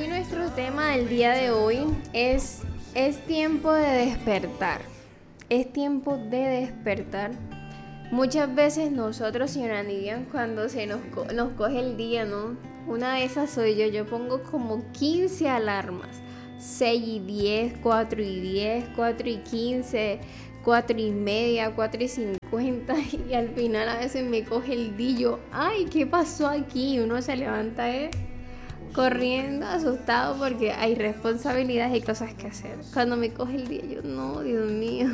hoy nuestro tema del día de hoy es tiempo de despertar. Es tiempo de despertar. Muchas veces nosotros, señora Nidia, cuando se nos coge el día, ¿no? Una de esas soy yo pongo como 15 alarmas. 6 y 10, 4 y 10, 4 y 15, 4 y media, 4 y 50 y al final a veces me coge el día y yo, ay, ¿qué pasó aquí? Uno se levanta corriendo, asustado porque hay responsabilidades y cosas que hacer. Cuando me coge el día yo, no, Dios mío.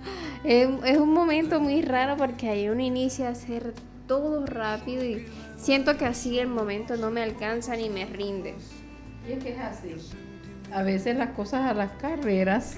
Es un momento muy raro porque ahí uno inicia a hacer todo rápido y siento que así el momento no me alcanza ni me rinde. Y es que es así. A veces las cosas a las carreras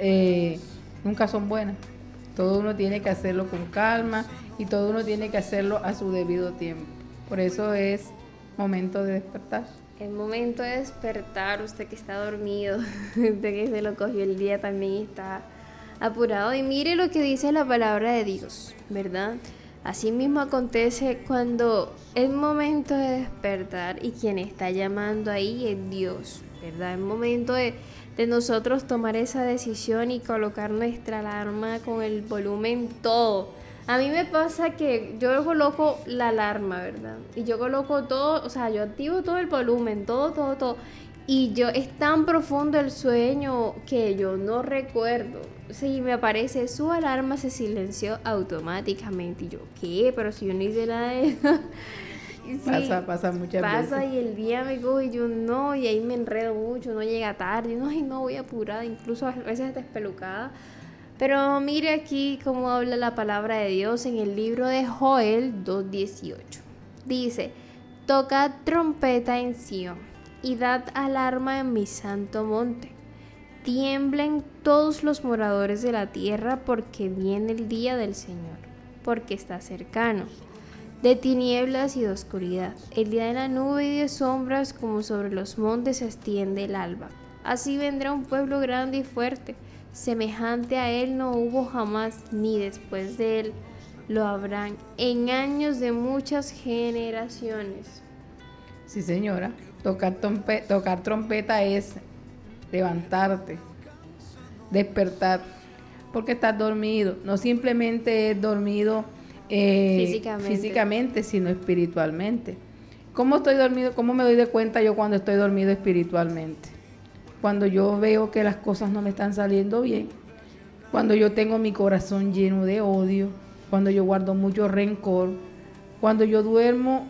nunca son buenas. Todo uno tiene que hacerlo con calma y todo uno tiene que hacerlo a su debido tiempo. Por eso es momento de despertar. Es momento de despertar, usted que está dormido, usted que se lo cogió el día también está apurado. Y mire lo que dice la palabra de Dios, ¿verdad? Así mismo acontece cuando es momento de despertar y quien está llamando ahí es Dios, ¿verdad? Es momento de nosotros tomar esa decisión y colocar nuestra alarma con el volumen todo. A mí me pasa que yo coloco la alarma, ¿verdad? Y yo coloco todo, o sea, yo activo todo el volumen, todo. Y es tan profundo el sueño que yo no recuerdo. Si me aparece su alarma se silenció automáticamente. Y yo, ¿qué? Pero si yo no hice nada de eso. Sí, pasa muchas veces. Pasa y el día me coge y yo no, y ahí me enredo mucho, no llega tarde. No, voy apurada, incluso a veces hasta espelucada. Pero mire aquí cómo habla la palabra de Dios en el libro de Joel 2:18. Dice, tocad trompeta en Sión y dad alarma en mi santo monte. Tiemblen todos los moradores de la tierra porque viene el día del Señor, porque está cercano. De tinieblas y de oscuridad, el día de la nube y de sombras, como sobre los montes se extiende el alba. Así vendrá un pueblo grande y fuerte. Semejante a él no hubo jamás, ni después de él lo habrán en años de muchas generaciones. Sí, señora. Tocar trompeta es levantarte, despertar, porque estás dormido. No simplemente es dormido físicamente, sino espiritualmente. ¿Cómo estoy dormido? ¿Cómo me doy de cuenta yo cuando estoy dormido espiritualmente? Cuando yo veo que las cosas no me están saliendo bien, cuando yo tengo mi corazón lleno de odio, cuando yo guardo mucho rencor, cuando yo duermo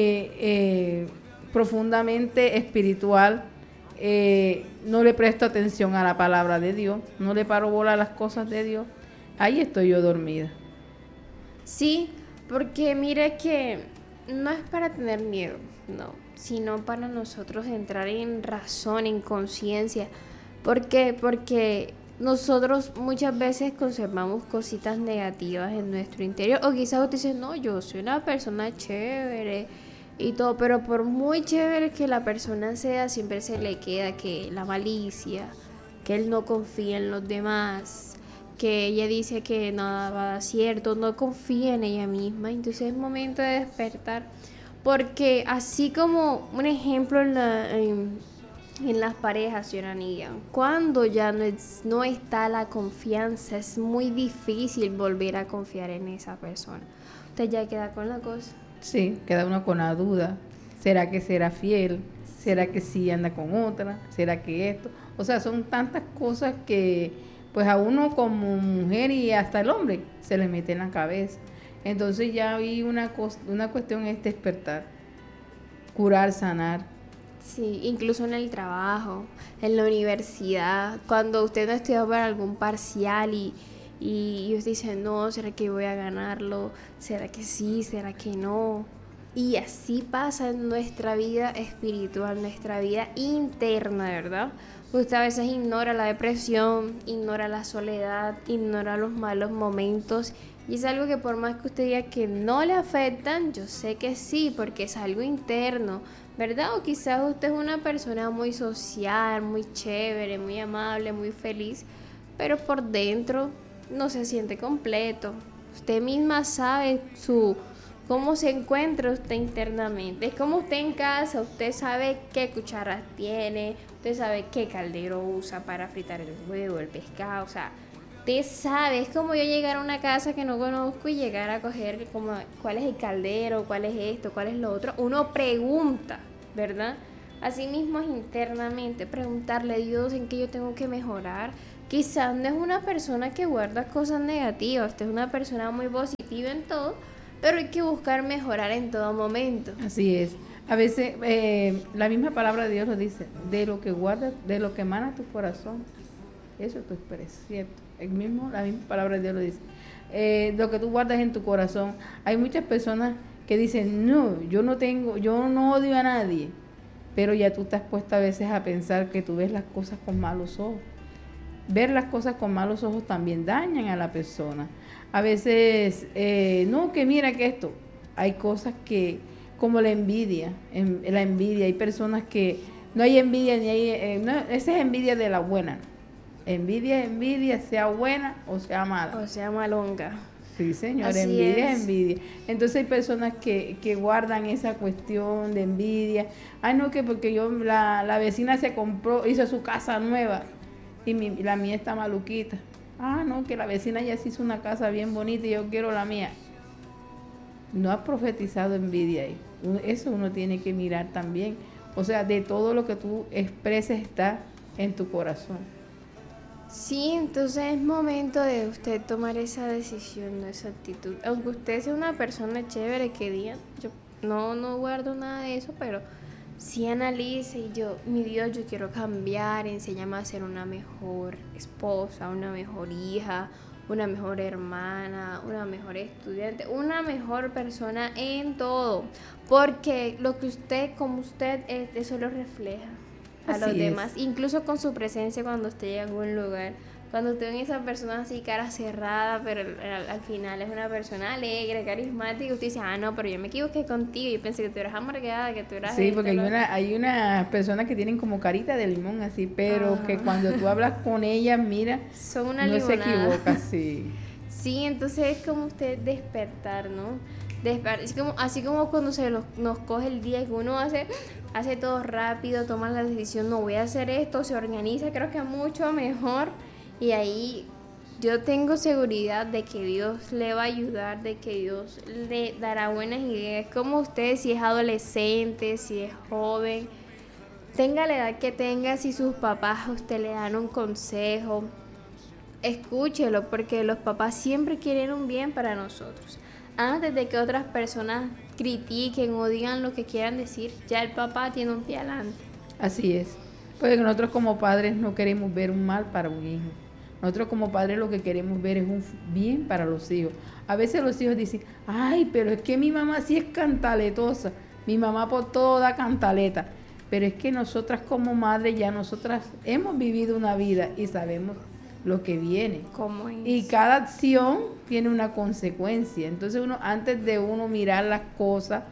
profundamente espiritual, no le presto atención a la palabra de Dios, no le paro bola a las cosas de Dios, ahí estoy yo dormida. Sí, porque mire que no es para tener miedo, no, sino para nosotros entrar en razón, en conciencia. ¿Por qué? Porque nosotros muchas veces conservamos cositas negativas en nuestro interior. O quizás usted dice, no, yo soy una persona chévere y todo, pero por muy chévere que la persona sea, siempre se le queda que la malicia, que él no confía en los demás, que ella dice que nada va a cierto, no confía en ella misma. Entonces es momento de despertar. Porque así como un ejemplo en las parejas, señora Nidia, cuando ya no está la confianza, es muy difícil volver a confiar en esa persona. Usted ya queda con la cosa. Sí, queda uno con la duda. ¿Será que será fiel? ¿Será que sí anda con otra? ¿Será que esto? O sea, son tantas cosas que pues a uno como mujer y hasta el hombre se le mete en la cabeza. Entonces ya vi una cuestión es despertar, curar, sanar. Sí, incluso en el trabajo, en la universidad, cuando usted no estudia para algún parcial y usted dice, no, ¿será que voy a ganarlo? ¿Será que sí? ¿Será que no? Y así pasa en nuestra vida espiritual, nuestra vida interna, ¿verdad? Usted a veces ignora la depresión, ignora la soledad, ignora los malos momentos. Y es algo que por más que usted diga que no le afectan, yo sé que sí, porque es algo interno, ¿verdad? O quizás usted es una persona muy social, muy chévere, muy amable, muy feliz, pero por dentro no se siente completo. Usted misma sabe cómo se encuentra usted internamente. Es como usted en casa, usted sabe qué cucharas tiene, usted sabe qué caldero usa para fritar el huevo, el pescado, o sea, usted sabe. Es como yo llegar a una casa que no conozco y llegar a coger como cuál es el caldero, cuál es esto, cuál es lo otro. Uno pregunta, ¿verdad? Así mismo es internamente, preguntarle a Dios en qué yo tengo que mejorar. Quizás no es una persona que guarda cosas negativas, usted es una persona muy positiva en todo, pero hay que buscar mejorar en todo momento. Así es. A veces la misma palabra de Dios lo dice, de lo que guardas, de lo que emana tu corazón, eso tú expresas, ¿cierto? La misma palabra de Dios lo dice. Lo que tú guardas en tu corazón. Hay muchas personas que dicen, no, yo no odio a nadie, pero ya tú estás puesta a veces a pensar que tú ves las cosas con malos ojos. Ver las cosas con malos ojos también dañan a la persona. A veces, no, que mira que esto, hay cosas que, como la envidia, hay personas que no hay envidia ni hay, no, esa es envidia de la buena. Envidia, sea buena o sea mala. O sea, malonga. Sí, señor, Así envidia es. es envidia. Entonces hay personas que guardan esa cuestión de envidia. Ay, no, que porque la vecina hizo su casa nueva y la mía está maluquita. Ah, no, que la vecina ya se hizo una casa bien bonita y yo quiero la mía. No ha profetizado envidia ahí. Eso uno tiene que mirar también. O sea, de todo lo que tú expreses está en tu corazón. Sí, entonces es momento de usted tomar esa decisión, esa actitud. Aunque usted sea una persona chévere que diga, yo no guardo nada de eso, pero sí analice y mi Dios, yo quiero cambiar, enséñame a ser una mejor esposa, una mejor hija, una mejor hermana, una mejor estudiante, una mejor persona en todo. Porque lo que usted, como usted es, eso lo refleja a los demás, incluso con su presencia cuando usted llega a algún lugar, cuando usted ve a esa persona así cara cerrada, pero al final es una persona alegre, carismática, usted dice, ah no, pero yo me equivoqué contigo, yo pensé que tú eras amargada, que tú eras sí, porque hay unas personas que tienen como carita de limón así, pero que cuando tú hablas con ellas, mira, son una no limonada. se equivoca, sí. Sí, entonces es como usted despertar, ¿no? Así como cuando nos coge el día que uno hace todo rápido, toma la decisión, no voy a hacer esto, se organiza, creo que mucho mejor. Y ahí yo tengo seguridad de que Dios le va a ayudar, de que Dios le dará buenas ideas. Como usted, si es adolescente, si es joven, tenga la edad que tenga, si sus papás a usted le dan un consejo, escúchelo, porque los papás siempre quieren un bien para nosotros. Antes de que otras personas critiquen o digan lo que quieran decir, ya el papá tiene un pie adelante. Así es. Porque nosotros como padres no queremos ver un mal para un hijo. Nosotros como padres lo que queremos ver es un bien para los hijos. A veces los hijos dicen, ay, pero es que mi mamá sí es cantaletosa. Mi mamá por todo da cantaleta. Pero es que nosotras como madres ya nosotras hemos vivido una vida y sabemos lo que viene. ¿Cómo es? Y cada acción tiene una consecuencia. Entonces uno, antes de uno mirar las cosas,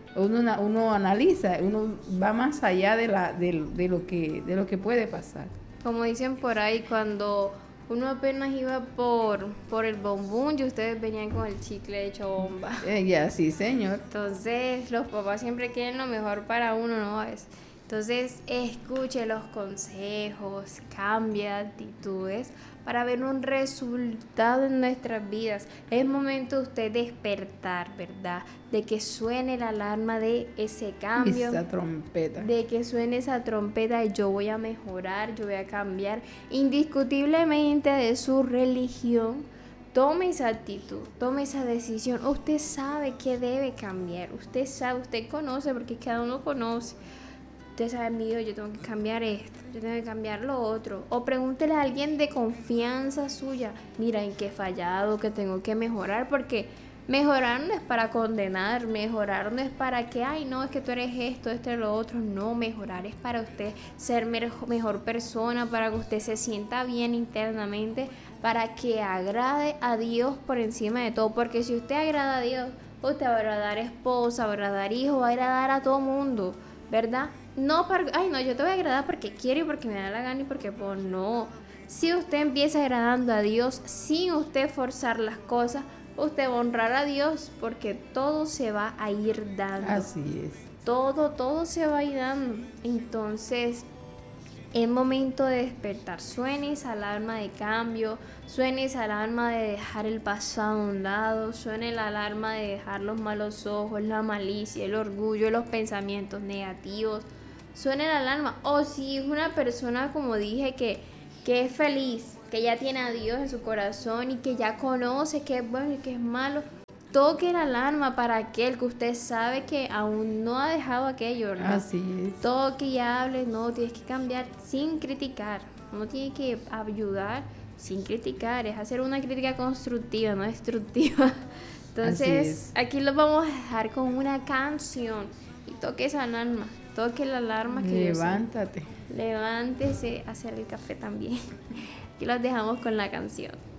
uno analiza, uno va más allá de lo que puede pasar. Como dicen por ahí, cuando uno apenas iba por el bombón y ustedes venían con el chicle hecho bomba. Ya, sí, señor. Entonces los papás siempre quieren lo mejor para uno, ¿no? Entonces escuche los consejos, cambie de actitudes para ver un resultado en nuestras vidas. Es momento de usted despertar, ¿verdad? De que suene la alarma de ese cambio. Esa trompeta. De que suene esa trompeta de yo voy a mejorar, yo voy a cambiar. Indiscutiblemente de su religión, tome esa actitud, tome esa decisión. Usted sabe que debe cambiar. Usted sabe, usted conoce, porque cada uno conoce. Usted sabe, mío, yo tengo que cambiar esto, yo tengo que cambiar lo otro. O pregúntele a alguien de confianza suya, mira, en qué he fallado, que tengo que mejorar, porque mejorar no es para condenar, mejorar no es para que, ay, no, es que tú eres esto lo otro. No, mejorar es para usted ser mejor persona, para que usted se sienta bien internamente, para que agrade a Dios por encima de todo. Porque si usted agrada a Dios, usted va a agradar esposa, va a agradar hijo, va a agradar a todo mundo, ¿verdad? No, ay, no, yo te voy a agradar porque quiero y porque me da la gana y porque pues no. Si usted empieza agradando a Dios sin usted forzar las cosas, usted va a honrar a Dios porque todo se va a ir dando. Así es. Todo se va a ir dando. Entonces, es momento de despertar. Suene esa alarma de cambio, suene esa alarma de dejar el pasado a un lado, suene la alarma de dejar los malos ojos, la malicia, el orgullo, los pensamientos negativos. Suene la alarma. O si es una persona, como dije, que es feliz, que ya tiene a Dios en su corazón y que ya conoce qué es bueno y qué es malo, toque la alarma para aquel que usted sabe que aún no ha dejado aquello, ¿verdad? Así es. Toque y hable, no, tienes que cambiar sin criticar. Uno tiene que ayudar sin criticar, es hacer una crítica constructiva, no destructiva. Entonces, aquí lo vamos a dejar con una canción y toque esa alarma, toque la alarma que Levántate. levántese a hacer el café también. Aquí los dejamos con la canción.